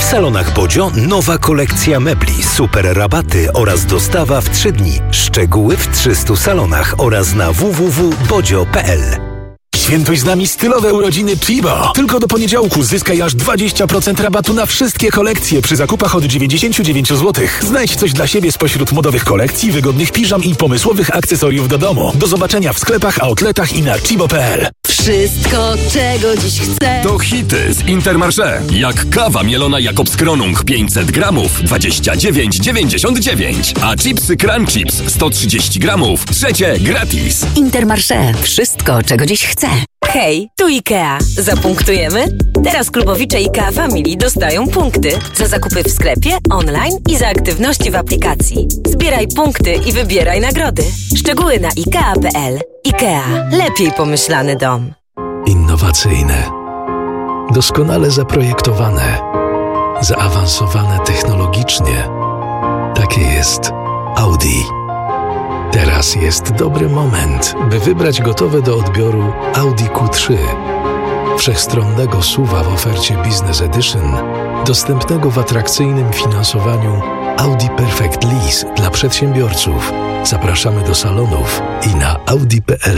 W salonach Bodzio nowa kolekcja mebli, super rabaty oraz dostawa w 3 dni. Szczegóły w 300 salonach oraz na www.bodzio.pl. Świętuj z nami stylowe urodziny Chibo. Tylko do poniedziałku zyskaj aż 20% rabatu na wszystkie kolekcje przy zakupach od 99 zł. Znajdź coś dla siebie spośród modowych kolekcji, wygodnych piżam i pomysłowych akcesoriów do domu. Do zobaczenia w sklepach, outletach i na chibo.pl. Wszystko, czego dziś chcę. To hity z Intermarché. Jak kawa mielona Jakobs Kronung 500 gramów 29,99. A chipsy Crunch Chips 130 gramów trzecie gratis. Intermarché. Wszystko, czego dziś chcę. Hej, tu IKEA. Zapunktujemy? Teraz klubowicze IKEA Family dostają punkty za zakupy w sklepie, online i za aktywności w aplikacji. Zbieraj punkty i wybieraj nagrody. Szczegóły na IKEA.pl. IKEA. Lepiej pomyślany dom. Innowacyjne, doskonale zaprojektowane, zaawansowane technologicznie. Takie jest Audi. Teraz jest dobry moment, by wybrać gotowe do odbioru Audi Q3. Wszechstronnego SUV-a w ofercie Business Edition, dostępnego w atrakcyjnym finansowaniu Audi Perfect Lease dla przedsiębiorców. Zapraszamy do salonów i na audi.pl.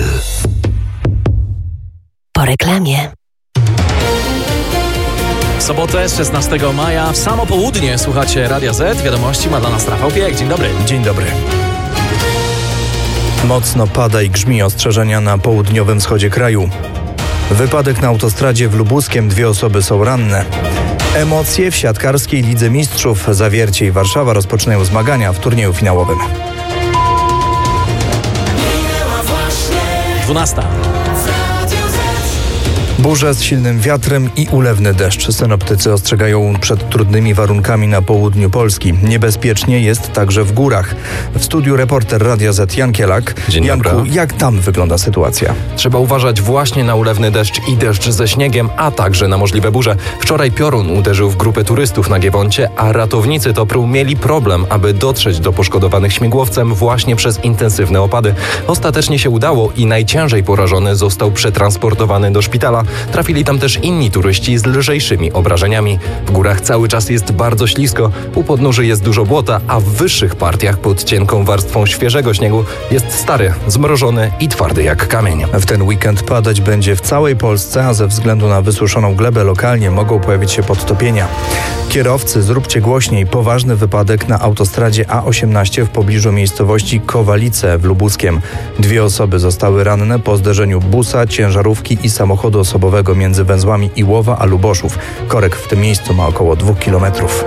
Po reklamie. W sobotę 16 maja w samo południe słuchacie Radia Z. Wiadomości ma dla nas Rafał Piek. Dzień dobry. Dzień dobry. Mocno pada i grzmi ostrzeżenia na południowym wschodzie kraju. Wypadek na autostradzie w Lubuskiem, 2 osoby są ranne. Emocje w siatkarskiej Lidze Mistrzów. Zawiercie i Warszawa rozpoczynają zmagania w turnieju finałowym. 12. Burze z silnym wiatrem i ulewny deszcz. Synoptycy ostrzegają przed trudnymi warunkami na południu Polski. Niebezpiecznie jest także w górach. W studiu reporter Radia Z Jan Kielak. Dzień dobry. Janku, jak tam wygląda sytuacja? Trzeba uważać właśnie na ulewny deszcz i deszcz ze śniegiem, a także na możliwe burze. Wczoraj piorun uderzył w grupę turystów na Giewoncie, a ratownicy Topru mieli problem, aby dotrzeć do poszkodowanych śmigłowcem właśnie przez intensywne opady. Ostatecznie się udało i najciężej porażony został przetransportowany do szpitala. Trafili tam też inni turyści z lżejszymi obrażeniami. W górach cały czas jest bardzo ślisko, u podnóży jest dużo błota, a w wyższych partiach pod cienką warstwą świeżego śniegu jest stary, zmrożony i twardy jak kamień. W ten weekend padać będzie w całej Polsce, a ze względu na wysuszoną glebę lokalnie mogą pojawić się podtopienia. Kierowcy, zróbcie głośniej. Poważny wypadek na autostradzie A18 w pobliżu miejscowości Kowalice w Lubuskiem. 2 osoby zostały ranne po zderzeniu busa, ciężarówki i samochodu osobowego między węzłami Iłowa a Luboszów. Korek w tym miejscu ma około 2 kilometrów.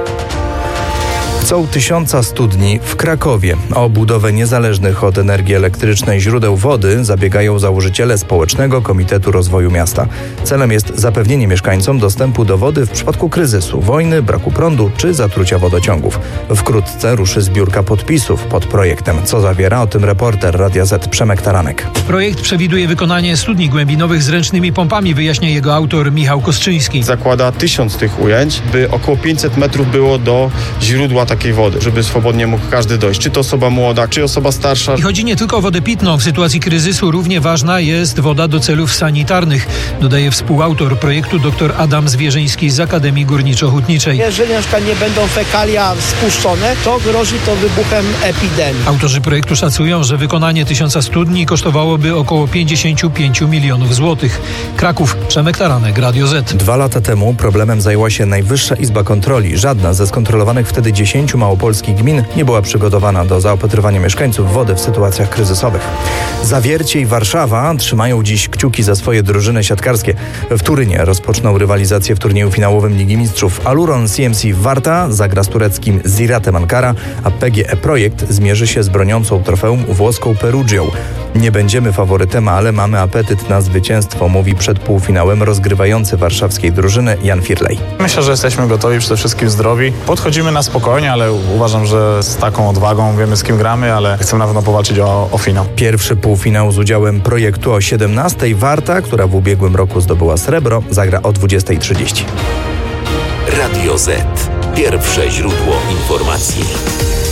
Chcą 1000 studni w Krakowie. O budowę niezależnych od energii elektrycznej źródeł wody zabiegają założyciele Społecznego Komitetu Rozwoju Miasta. Celem jest zapewnienie mieszkańcom dostępu do wody w przypadku kryzysu, wojny, braku prądu czy zatrucia wodociągów. Wkrótce ruszy zbiórka podpisów pod projektem. Co zawiera, o tym reporter Radia Z Przemek Taranek. Projekt przewiduje wykonanie studni głębinowych z ręcznymi pompami, wyjaśnia jego autor Michał Kostrzyński. Zakłada 1000 tych ujęć, by około 500 metrów było do źródła takiej wody, żeby swobodnie mógł każdy dojść, czy to osoba młoda, czy osoba starsza. I chodzi nie tylko o wodę pitną. W sytuacji kryzysu równie ważna jest woda do celów sanitarnych, dodaje współautor projektu dr Adam Zwierzyński z Akademii Górniczo-Hutniczej. Jeżeli na przykład nie będą fekalia spuszczone, to grozi to wybuchem epidemii. Autorzy projektu szacują, że wykonanie 1000 studni kosztowałoby około 55 milionów złotych. Kraków, Przemek Taranek, Radio Z. 2 lata temu problemem zajęła się Najwyższa Izba Kontroli. Żadna ze skontrolowanych wtedy 10 małopolskich gmin nie była przygotowana do zaopatrywania mieszkańców wody w sytuacjach kryzysowych. Zawiercie i Warszawa trzymają dziś kciuki za swoje drużyny siatkarskie. W Turynie rozpoczną rywalizację w turnieju finałowym Ligi Mistrzów. Aluron CMC Warta zagra z tureckim Ziratem Ankara, a PGE Projekt zmierzy się z broniącą trofeum włoską Perugią. Nie będziemy faworytem, ale mamy apetyt na zwycięstwo, mówi przed półfinałem rozgrywający warszawskiej drużyny Jan Firlej. Myślę, że jesteśmy gotowi, przede wszystkim zdrowi. Podchodzimy na spokojnie, ale uważam, że z taką odwagą wiemy, z kim gramy, ale chcemy na pewno powalczyć o finał. Pierwszy półfinał z udziałem Projektu o 17:00. Warta, która w ubiegłym roku zdobyła srebro, zagra o 20:30. Radio Z. Pierwsze źródło informacji.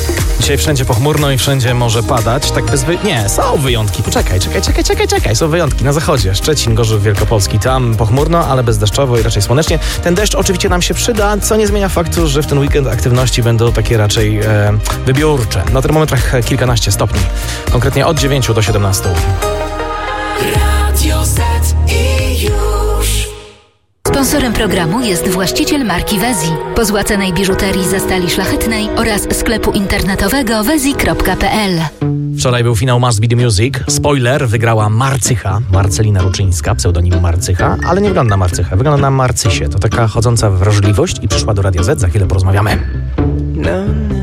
dzisiaj wszędzie pochmurno i wszędzie może padać. Tak Nie, są wyjątki. Poczekaj. Są wyjątki. Na zachodzie Szczecin, Gorzów Wielkopolski. Tam pochmurno, ale bezdeszczowo i raczej słonecznie. Ten deszcz oczywiście nam się przyda, co nie zmienia faktu, że w ten weekend aktywności będą takie raczej wybiórcze. Na termometrach kilkanaście stopni. Konkretnie od 9 do 17. Radio Z i już. Sponsorem programu jest właściciel marki Wezi, pozłacanej biżuterii ze stali szlachetnej oraz sklepu internetowego wezi.pl. Wczoraj był finał Must Be The Music. Spoiler, wygrała Marcycha, Marcelina Ruczyńska, pseudonim Marcycha, ale nie wygląda na Marcychę, wygląda na Marcysię. To taka chodząca wrażliwość i przyszła do Radia Z, za chwilę porozmawiamy. No.